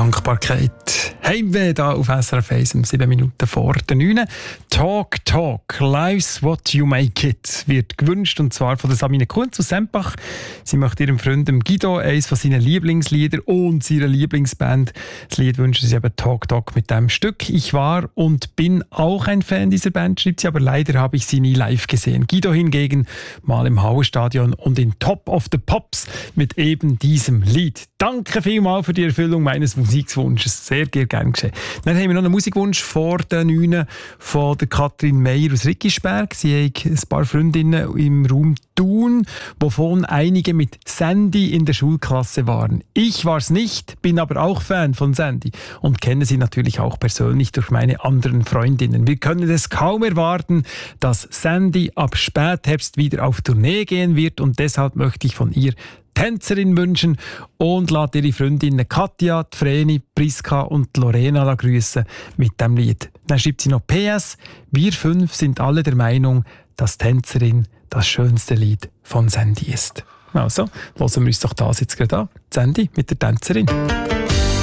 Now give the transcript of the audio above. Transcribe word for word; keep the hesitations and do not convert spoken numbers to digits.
Dankbarkeit. Heimweh da auf S R F eins um sieben Minuten vor der neun. Talk, Talk, Life's What You Make It wird gewünscht, und zwar von der Sabine Kunz aus Sempach. Sie möchte ihrem Freund Guido eines von seinen Lieblingslieder und seiner Lieblingsband. Das Lied wünschen sie eben Talk, Talk mit dem Stück. Ich war und bin auch ein Fan dieser Band, schreibt sie, aber leider habe ich sie nie live gesehen. Guido hingegen mal im Hauestadion und in Top of the Pops mit eben diesem Lied. Danke vielmals für die Erfüllung meines Musikwunsches. Sehr gern geschehen. Dann haben wir noch einen Musikwunsch vor den neun von der Katrin Meyer aus Rickisberg. Sie hat ein paar Freundinnen im Raum Thun, wovon einige mit Sandy in der Schulklasse waren. Ich war es nicht, bin aber auch Fan von Sandy und kenne sie natürlich auch persönlich durch meine anderen Freundinnen. Wir können es kaum erwarten, dass Sandy ab Spätherbst wieder auf Tournee gehen wird, und deshalb möchte ich von ihr Tänzerin wünschen und lässt ihre Freundinnen Katja, Vreni, Priska und Lorena grüßen mit dem Lied. Dann schreibt sie noch P S: Wir fünf sind alle der Meinung, dass Tänzerin das schönste Lied von Sandy ist. Also, hören wir uns doch das jetzt gerade an. Sandy mit der Tänzerin.